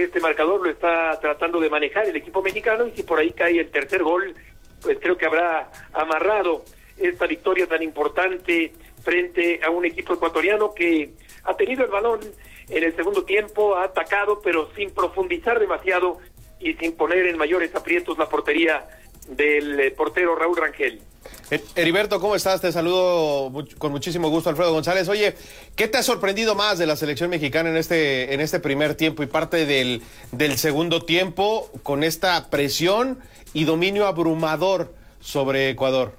que este marcador lo está tratando de manejar el equipo mexicano, y si por ahí cae el tercer gol, pues creo que habrá amarrado esta victoria tan importante frente a un equipo ecuatoriano que ha tenido el balón en el segundo tiempo, ha atacado, pero sin profundizar demasiado y sin poner en mayores aprietos la portería del portero Raúl Rangel. Heriberto, ¿cómo estás? Te saludo con muchísimo gusto, Alfredo González. Oye, ¿qué te ha sorprendido más de la selección mexicana en este primer tiempo y parte del segundo tiempo con esta presión y dominio abrumador sobre Ecuador?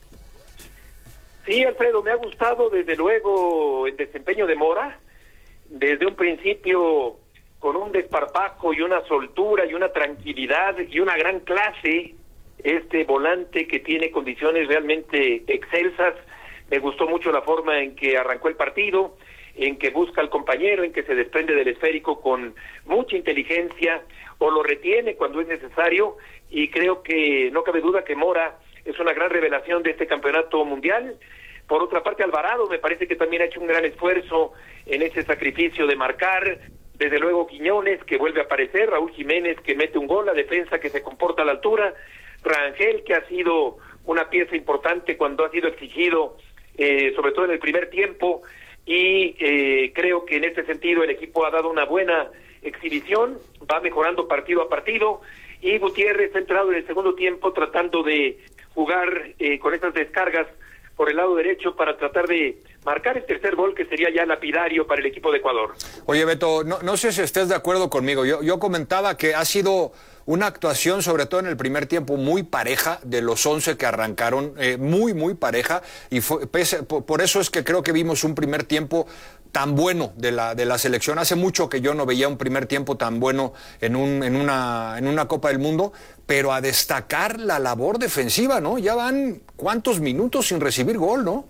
Sí, Alfredo, me ha gustado desde luego el desempeño de Mora, desde un principio con un desparpajo y una soltura y una tranquilidad y una gran clase. Este volante que tiene condiciones realmente excelsas. Me gustó mucho la forma en que arrancó el partido, en que busca al compañero, en que se desprende del esférico con mucha inteligencia, o lo retiene cuando es necesario, y creo que no cabe duda que Mora es una gran revelación de este campeonato mundial. Por otra parte, Alvarado me parece que también ha hecho un gran esfuerzo en ese sacrificio de marcar. Desde luego Quiñones, que vuelve a aparecer, Raúl Jiménez, que mete un gol, la defensa que se comporta a la altura, Rangel, que ha sido una pieza importante cuando ha sido exigido, sobre todo en el primer tiempo, y creo que en este sentido el equipo ha dado una buena exhibición, va mejorando partido a partido, y Gutiérrez ha entrado en el segundo tiempo tratando de jugar con esas descargas por el lado derecho para tratar de marcar el tercer gol, que sería ya lapidario para el equipo de Ecuador. Oye, Beto, no sé si estés de acuerdo conmigo. Yo comentaba que ha sido una actuación, sobre todo en el primer tiempo, muy pareja de los 11 que arrancaron, muy pareja, y por eso es que creo que vimos un primer tiempo tan bueno de la selección. Hace mucho que yo no veía un primer tiempo tan bueno en una Copa del Mundo, pero a destacar la labor defensiva, ¿no? Ya van cuántos minutos sin recibir gol, ¿no?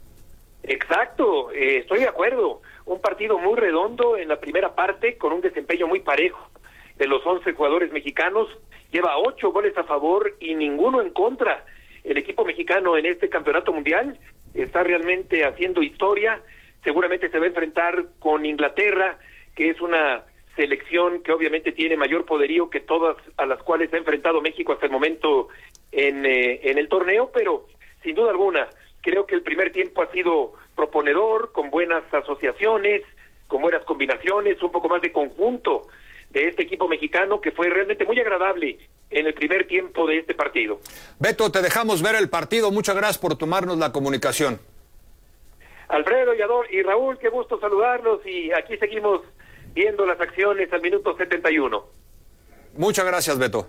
Exacto, estoy de acuerdo. Un partido muy redondo en la primera parte, con un desempeño muy parejo de los 11 jugadores mexicanos. Lleva 8 goles a favor y ninguno en contra. El equipo mexicano en este campeonato mundial está realmente haciendo historia. Seguramente se va a enfrentar con Inglaterra, que es una selección que obviamente tiene mayor poderío que todas a las cuales ha enfrentado México hasta el momento en el torneo, pero sin duda alguna creo que el primer tiempo ha sido proponedor, con buenas asociaciones, con buenas combinaciones, un poco más de conjunto de este equipo mexicano, que fue realmente muy agradable en el primer tiempo de este partido. Beto, te dejamos ver el partido. Muchas gracias por tomarnos la comunicación. Alfredo y Raúl, qué gusto saludarlos, y aquí seguimos viendo las acciones al minuto 71. Muchas gracias, Beto.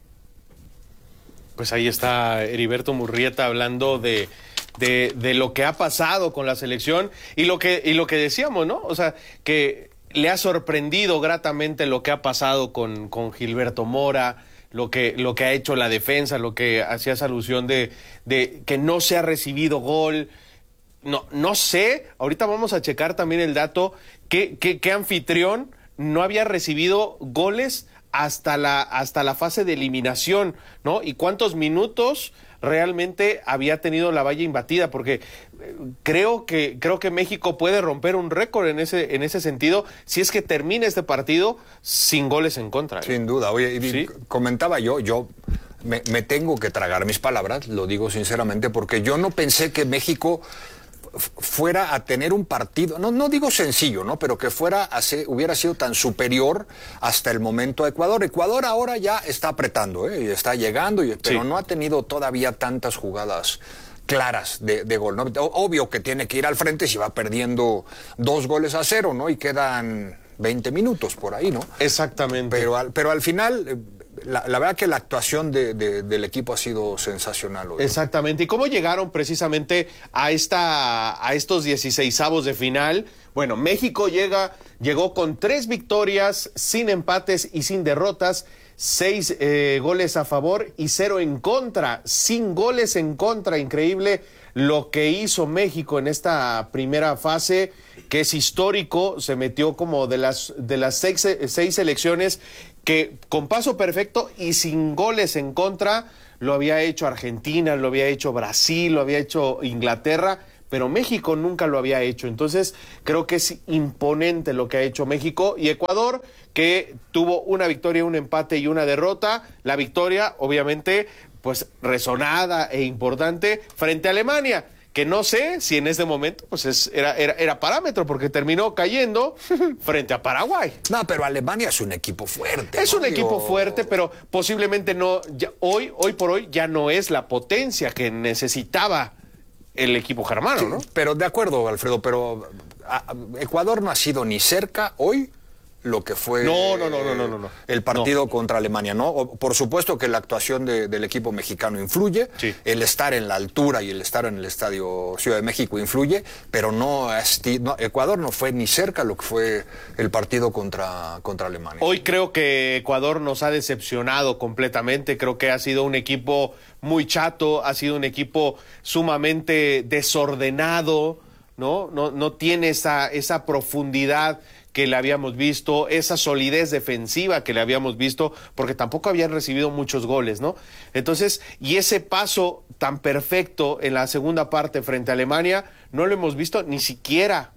Pues ahí está Heriberto Murrieta hablando de lo que ha pasado con la selección y lo que decíamos, ¿no? O sea, que le ha sorprendido gratamente lo que ha pasado con Gilberto Mora, lo que ha hecho la defensa, lo que hacías alusión de que no se ha recibido gol. No sé, ahorita vamos a checar también el dato, qué anfitrión no había recibido goles hasta la fase de eliminación, ¿no? Y cuántos minutos realmente había tenido la valla imbatida, porque creo que México puede romper un récord en ese sentido si es que termina este partido sin goles en contra. Sin duda. Oye, ¿sí? Comentaba yo me tengo que tragar mis palabras, lo digo sinceramente, porque yo no pensé que México fuera a tener un partido, no digo sencillo, ¿no? Pero que hubiera sido tan superior hasta el momento a Ecuador. Ecuador ahora ya está apretando, y está llegando, pero no ha tenido todavía tantas jugadas claras de gol, ¿no? Obvio que tiene que ir al frente si va perdiendo 2-0, ¿no? Y quedan 20 minutos por ahí, ¿no? Exactamente. Pero al final la verdad que la actuación del equipo ha sido sensacional hoy. Exactamente. ¿Y cómo llegaron precisamente a estos 16avos de final? Bueno, México llegó con 3 victorias, sin empates y sin derrotas, 6 goles a favor y 0 en contra, sin goles en contra. Increíble lo que hizo México en esta primera fase, que es histórico. Se metió como de las 6 selecciones que con paso perfecto y sin goles en contra. Lo había hecho Argentina, lo había hecho Brasil, lo había hecho Inglaterra, pero México nunca lo había hecho. Entonces, creo que es imponente lo que ha hecho México y Ecuador, que tuvo una victoria, un empate y una derrota. La victoria, obviamente, pues resonada e importante frente a Alemania, que no sé si en este momento pues era parámetro, porque terminó cayendo frente a Paraguay. No, pero Alemania es un equipo fuerte. Es un equipo fuerte, pero posiblemente no, hoy por hoy ya no es la potencia que necesitaba el equipo germano, ¿no? Pero de acuerdo, Alfredo, pero Ecuador no ha sido ni cerca hoy lo que fue No. el partido contra Alemania, ¿no? Por supuesto que la actuación del equipo mexicano influye, sí. El estar en la altura y el estar en el Estadio Ciudad de México influye, pero Ecuador no fue ni cerca lo que fue el partido contra Alemania. Hoy creo que Ecuador nos ha decepcionado completamente, creo que ha sido un equipo muy chato, ha sido un equipo sumamente desordenado, no tiene esa profundidad que le habíamos visto, esa solidez defensiva que le habíamos visto, porque tampoco habían recibido muchos goles, ¿no? Entonces, y ese paso tan perfecto en la segunda parte frente a Alemania, no lo hemos visto ni siquiera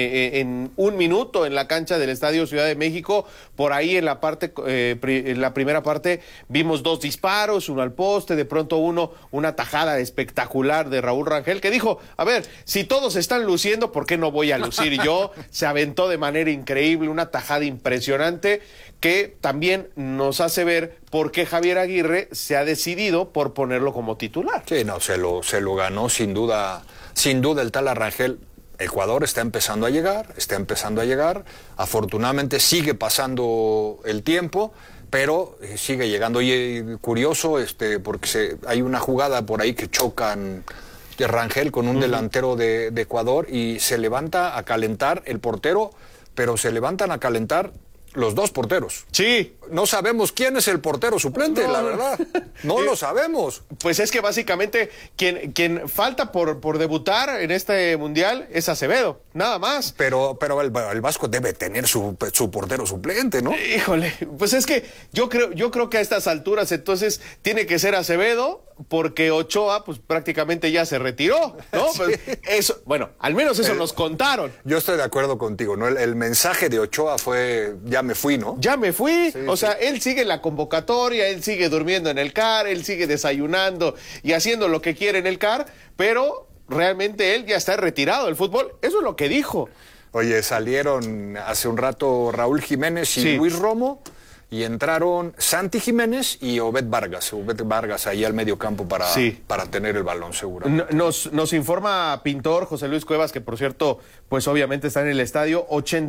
en un minuto en la cancha del Estadio Ciudad de México. Por ahí en la primera parte vimos 2 disparos, uno al poste, de pronto una tajada espectacular de Raúl Rangel, que dijo, a ver, si todos están luciendo, ¿por qué no voy a lucir yo? Se aventó de manera increíble, una tajada impresionante, que también nos hace ver por qué Javier Aguirre se ha decidido por ponerlo como titular. Sí, no, se lo ganó sin duda el tal Rangel. Ecuador está empezando a llegar, afortunadamente sigue pasando el tiempo, pero sigue llegando. Y curioso, porque hay una jugada por ahí que chocan de Rangel con un delantero de Ecuador y se levanta a calentar el portero, pero se levantan a calentar los 2 porteros. Sí. No sabemos quién es el portero suplente, la verdad. No lo sabemos. Pues es que básicamente quien falta por debutar en este mundial es Acevedo, nada más. Pero el Vasco debe tener su portero suplente, ¿no? Híjole, pues es que yo creo que a estas alturas entonces tiene que ser Acevedo, porque Ochoa pues prácticamente ya se retiró, ¿no? Sí. Pues eso, bueno, al menos eso nos contaron. Yo estoy de acuerdo contigo, ¿no? El mensaje de Ochoa fue, ya me fui, ¿no? Ya me fui, sí, o sea, él sigue en la convocatoria, él sigue durmiendo en el CAR, él sigue desayunando y haciendo lo que quiere en el CAR, pero realmente él ya está retirado del fútbol, eso es lo que dijo. Oye, salieron hace un rato Raúl Jiménez y Luis Romo, y entraron Santi Jiménez y Obed Vargas ahí al medio campo para tener el balón seguro. Nos informa Pintor José Luis Cuevas, que por cierto, pues obviamente está en el estadio,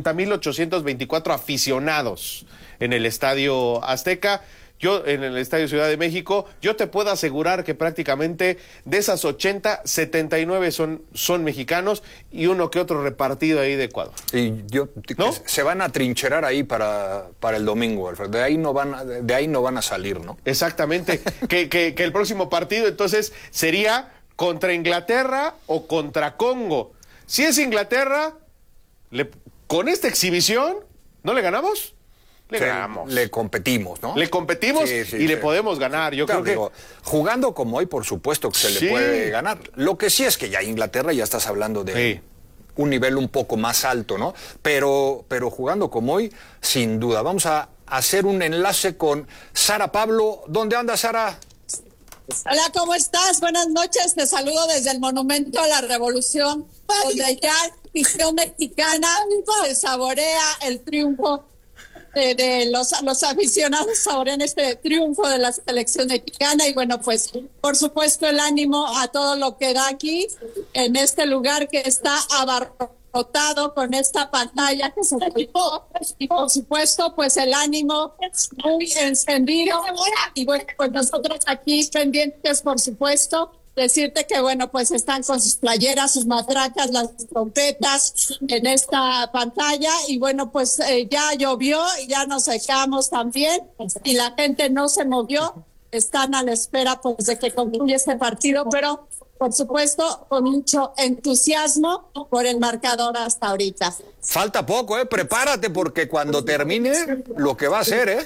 80,824 aficionados en el Estadio Azteca. Yo, en el Estadio Ciudad de México, yo te puedo asegurar que prácticamente de esas 80, 79 son mexicanos y uno que otro repartido ahí de Ecuador. Y ¿no? Se van a trincherar ahí para el domingo, Alfredo. De ahí no van a salir, ¿no? Exactamente. que el próximo partido entonces sería contra Inglaterra o contra Congo. Si es Inglaterra, con esta exhibición, ¿no le ganamos? Le competimos, ¿no? Le competimos y le podemos ganar. Yo creo que jugando como hoy, por supuesto que se le puede ganar. Lo que sí es que ya Inglaterra ya estás hablando de un nivel un poco más alto, ¿no? Pero jugando como hoy, sin duda. Vamos a hacer un enlace con Sara Pablo. ¿Dónde anda, Sara? Hola, ¿cómo estás? Buenas noches. Te saludo desde el Monumento a la Revolución, donde ya la afición mexicana se saborea el triunfo de los aficionados saborean este triunfo de la selección mexicana. Y bueno, pues por supuesto el ánimo a todo lo que da aquí en este lugar que está abarrotado con esta pantalla que se equipó, y por supuesto pues el ánimo muy encendido. Y bueno, pues nosotros aquí pendientes, por supuesto, decirte que bueno, pues están con sus playeras, sus matracas, las trompetas en esta pantalla. Y bueno, pues ya llovió y ya nos secamos también y la gente no se movió. Están a la espera pues de que concluya este partido, pero por supuesto con mucho entusiasmo por el marcador hasta ahorita. Falta poco, prepárate, porque cuando termine lo que va a hacer,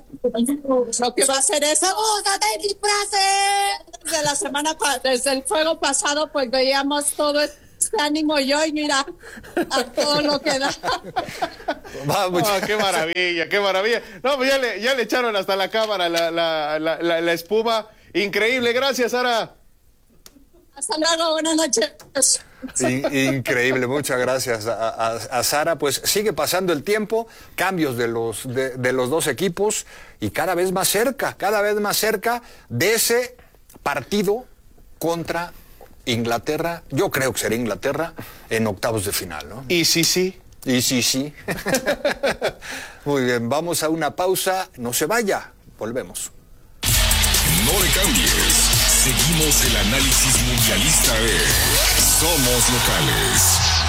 Lo que va a hacer es desde la semana desde el juego pasado, pues veíamos todo este ánimo yo y mira, a todo lo que da. Vamos. Qué maravilla, qué maravilla. No, pues ya le echaron hasta la cámara la espuma. Increíble, gracias, Sara. Hasta luego, buenas noches. Increíble, muchas gracias a Sara. Pues sigue pasando el tiempo, cambios de los dos equipos y cada vez más cerca de ese partido contra Inglaterra. Yo creo que será Inglaterra en octavos de final, ¿no? Y sí. Y sí. Muy bien, vamos a una pausa. No se vaya, volvemos. No le cambies. Seguimos el análisis mundialista de Somos Locales.